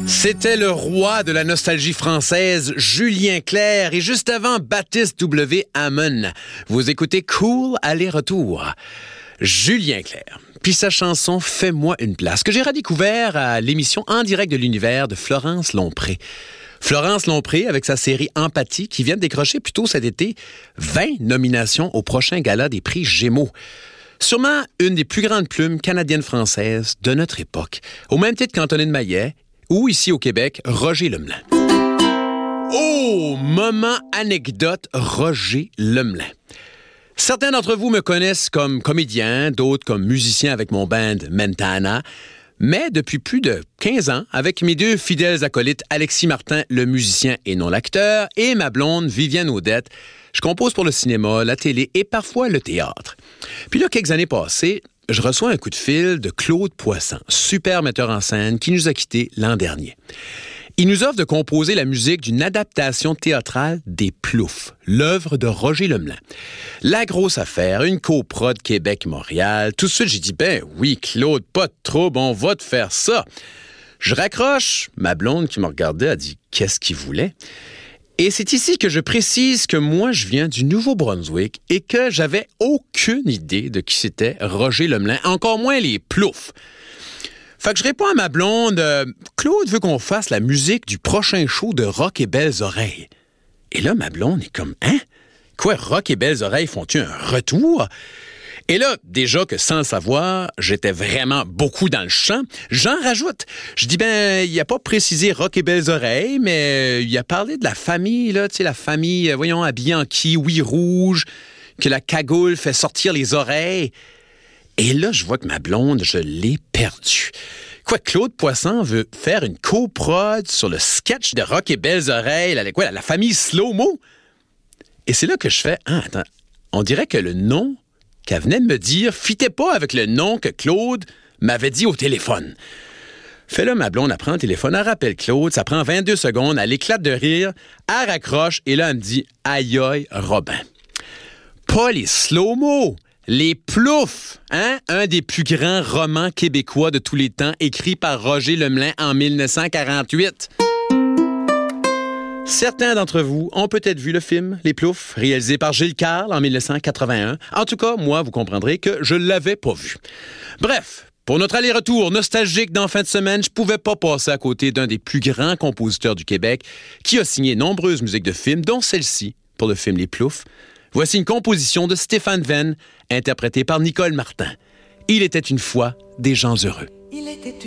C'était le roi de la nostalgie française, Julien Clerc, et juste avant, Baptiste W. Hammond. Vous écoutez Cool Aller-Retour. Julien Clerc, puis sa chanson « Fais-moi une place » que j'ai redécouvert à l'émission En direct de l'univers de Florence Lompré. Florence Lompré, avec sa série Empathie, qui vient de décrocher plus tôt cet été 20 nominations au prochain gala des prix Gémeaux. Sûrement une des plus grandes plumes canadiennes-françaises de notre époque, au même titre qu'Antonine Maillet, ou ici au Québec, Roger Lemelin. Oh, moment anecdote, Roger Lemelin. Certains d'entre vous me connaissent comme comédien, d'autres comme musicien avec mon band Mentana, mais depuis plus de 15 ans, avec mes deux fidèles acolytes Alexis Martin, le musicien et non l'acteur, et ma blonde Viviane Audette, je compose pour le cinéma, la télé et parfois le théâtre. Puis là, quelques années passées, je reçois un coup de fil de Claude Poisson, super metteur en scène qui nous a quittés l'an dernier. Il nous offre de composer la musique d'une adaptation théâtrale des Ploufs, l'œuvre de Roger Lemelin. La grosse affaire, une coprod Québec-Montréal. Tout de suite, j'ai dit, ben oui, Claude, pas de trouble, on va te faire ça. Je raccroche. Ma blonde qui me regardait a dit, qu'est-ce qu'il voulait? Et c'est ici que je précise que moi, je viens du Nouveau-Brunswick et que j'avais aucune idée de qui c'était Roger Lemelin, encore moins les Ploufs. Fait que je réponds à ma blonde, Claude veut qu'on fasse la musique du prochain show de Rock et Belles Oreilles. Et là, ma blonde est comme, hein? Quoi, Rock et Belles Oreilles font-ils un retour? Et là, déjà que sans le savoir, j'étais vraiment beaucoup dans le champ, j'en rajoute. Je dis, ben, il a pas précisé Rock et Belles Oreilles, mais il a parlé de la famille, là, tu sais, la famille, voyons, habillée en kiwi rouge, que la cagoule fait sortir les oreilles. Et là, je vois que ma blonde, je l'ai perdue. Quoi, Claude Poisson veut faire une coprod sur le sketch de Rock et Belles Oreilles, la famille Slow-Mo? Et c'est là que je fais, ah, attends, on dirait que le nom qu'elle venait de me dire fitait pas avec le nom que Claude m'avait dit au téléphone. Fait là, ma blonde, elle prend le téléphone, elle rappelle Claude, ça prend 22 secondes, elle éclate de rire, elle raccroche, et là, elle me dit « Aïe aïe, Robin. » Pas les slow-mo, les Ploufs, hein? Un des plus grands romans québécois de tous les temps, écrit par Roger Lemelin en 1948. Certains d'entre vous ont peut-être vu le film Les Ploufs, réalisé par Gilles Carle en 1981. En tout cas, moi, vous comprendrez que je l'avais pas vu. Bref, pour notre aller-retour nostalgique d'en fin de semaine, je pouvais pas passer à côté d'un des plus grands compositeurs du Québec qui a signé nombreuses musiques de films, dont celle-ci, pour le film Les Ploufs. Voici une composition de Stéphane Venn, interprétée par Nicole Martin. Il était une fois des gens heureux.